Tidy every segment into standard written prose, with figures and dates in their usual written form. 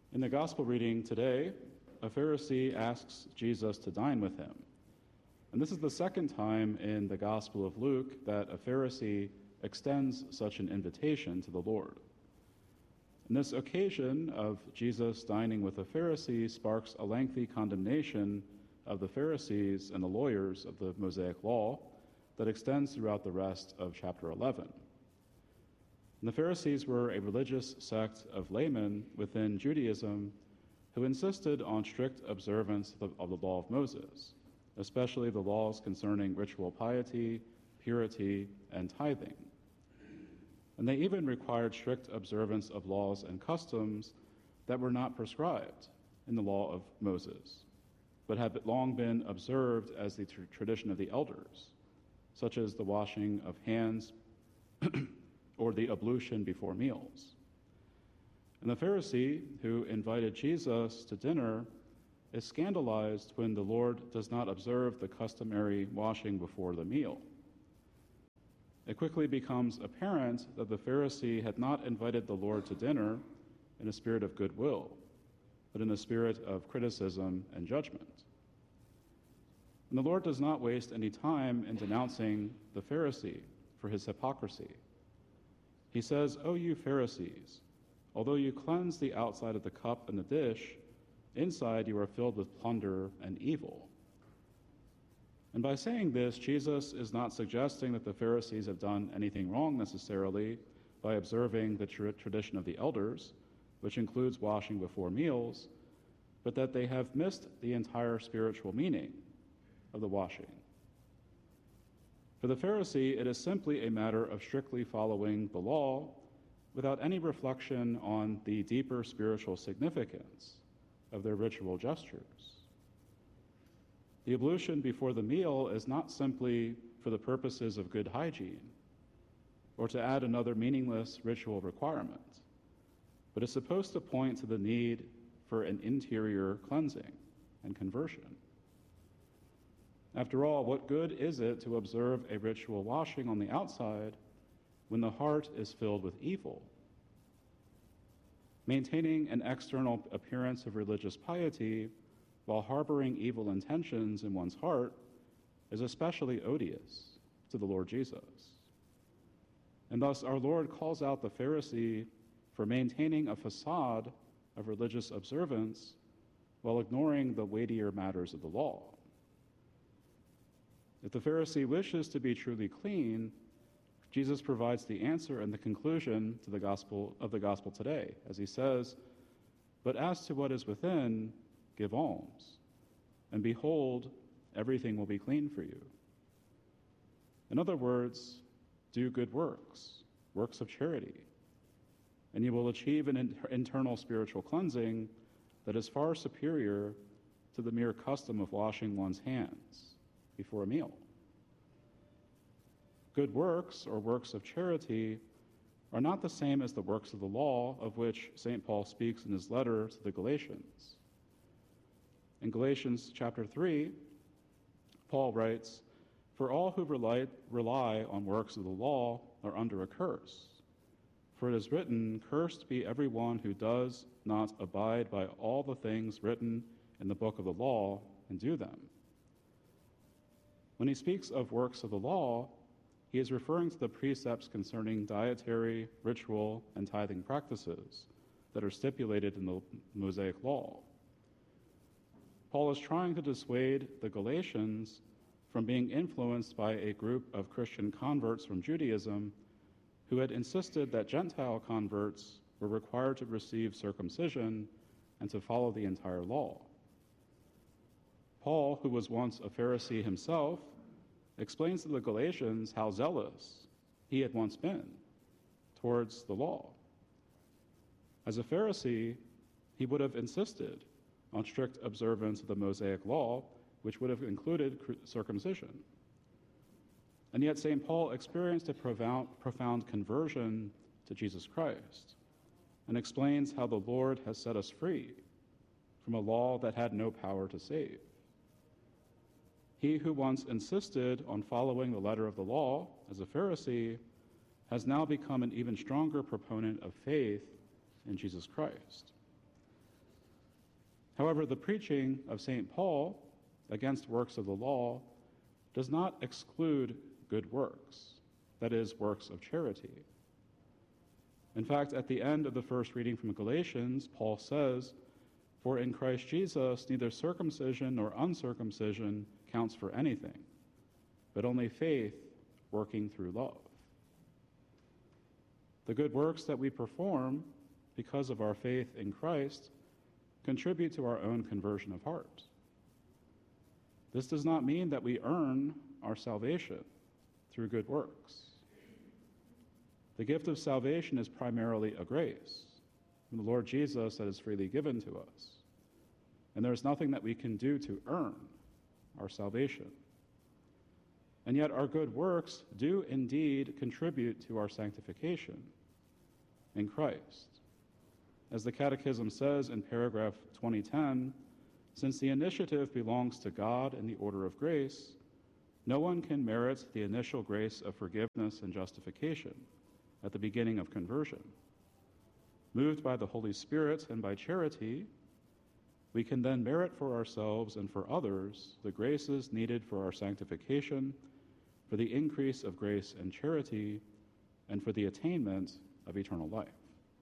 In the gospel reading today, a Pharisee asks Jesus to dine with him. And this is the second time in the Gospel of Luke that a Pharisee extends such an invitation to the Lord. And this occasion of Jesus dining with a Pharisee sparks a lengthy condemnation of the Pharisees and the lawyers of the Mosaic Law that extends throughout the rest of chapter 11. And the Pharisees were a religious sect of laymen within Judaism who insisted on strict observance of the law of Moses, especially the laws concerning ritual piety, purity, and tithing. And they even required strict observance of laws and customs that were not prescribed in the law of Moses, but had long been observed as the tradition of the elders, such as the washing of hands or the ablution before meals. And the Pharisee who invited Jesus to dinner is scandalized when the Lord does not observe the customary washing before the meal. It quickly becomes apparent that the Pharisee had not invited the Lord to dinner in a spirit of goodwill, but in a spirit of criticism and judgment. And the Lord does not waste any time in denouncing the Pharisee for his hypocrisy. He says, "O you Pharisees, although you cleanse the outside of the cup and the dish, inside you are filled with plunder and evil." And by saying this, Jesus is not suggesting that the Pharisees have done anything wrong necessarily by observing the tradition of the elders, which includes washing before meals, but that they have missed the entire spiritual meaning of the washing. For the Pharisee, it is simply a matter of strictly following the law without any reflection on the deeper spiritual significance of their ritual gestures. The ablution before the meal is not simply for the purposes of good hygiene or to add another meaningless ritual requirement, but is supposed to point to the need for an interior cleansing and conversion. After all, what good is it to observe a ritual washing on the outside when the heart is filled with evil? Maintaining an external appearance of religious piety while harboring evil intentions in one's heart is especially odious to the Lord Jesus. And thus our Lord calls out the Pharisee for maintaining a facade of religious observance while ignoring the weightier matters of the law. If the Pharisee wishes to be truly clean, Jesus provides the answer and the conclusion to the gospel today, as he says, "But as to what is within, give alms, and behold, everything will be clean for you." In other words, do good works, works of charity, and you will achieve an internal spiritual cleansing that is far superior to the mere custom of washing one's hands before a meal. Good works, or works of charity, are not the same as the works of the law of which St. Paul speaks in his letter to the Galatians. In Galatians chapter 3, Paul writes, "For all who rely on works of the law are under a curse. For it is written, 'Cursed be everyone who does not abide by all the things written in the book of the law and do them.'" When he speaks of works of the law, he is referring to the precepts concerning dietary, ritual, and tithing practices that are stipulated in the Mosaic Law. Paul is trying to dissuade the Galatians from being influenced by a group of Christian converts from Judaism who had insisted that Gentile converts were required to receive circumcision and to follow the entire law. Paul, who was once a Pharisee himself, explains to the Galatians how zealous he had once been towards the law. As a Pharisee, he would have insisted on strict observance of the Mosaic Law, which would have included circumcision. And yet St. Paul experienced a profound conversion to Jesus Christ and explains how the Lord has set us free from a law that had no power to save. He who once insisted on following the letter of the law as a Pharisee has now become an even stronger proponent of faith in Jesus Christ. However, the preaching of St. Paul against works of the law does not exclude good works, that is, works of charity. In fact, at the end of the first reading from Galatians, Paul says, "For in Christ Jesus neither circumcision nor uncircumcision counts for anything, but only faith working through love." The good works that we perform because of our faith in Christ contribute to our own conversion of heart. This does not mean that we earn our salvation through good works. The gift of salvation is primarily a grace from the Lord Jesus that is freely given to us. And there is nothing that we can do to earn our salvation. And yet our good works do indeed contribute to our sanctification in Christ. As the Catechism says in paragraph 2010, since the initiative belongs to God in the order of grace, no one can merit the initial grace of forgiveness and justification at the beginning of conversion. Moved by the Holy Spirit and by charity, we can then merit for ourselves and for others the graces needed for our sanctification, for the increase of grace and charity, and for the attainment of eternal life.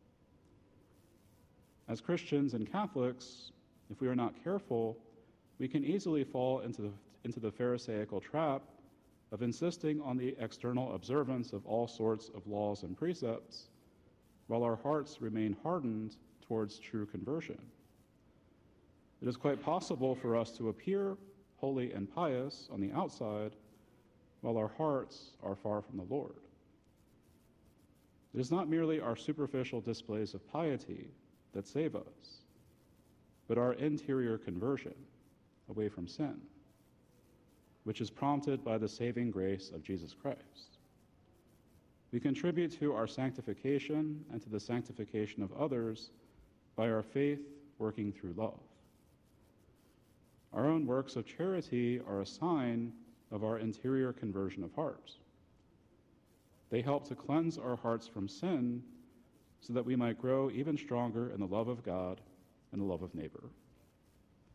As Christians and Catholics, if we are not careful, we can easily fall into the Pharisaical trap of insisting on the external observance of all sorts of laws and precepts, while our hearts remain hardened towards true conversion. It is quite possible for us to appear holy and pious on the outside, while our hearts are far from the Lord. It is not merely our superficial displays of piety that save us, but our interior conversion away from sin, which is prompted by the saving grace of Jesus Christ. We contribute to our sanctification and to the sanctification of others by our faith working through love. Our own works of charity are a sign of our interior conversion of heart. They help to cleanse our hearts from sin so that we might grow even stronger in the love of God and the love of neighbor.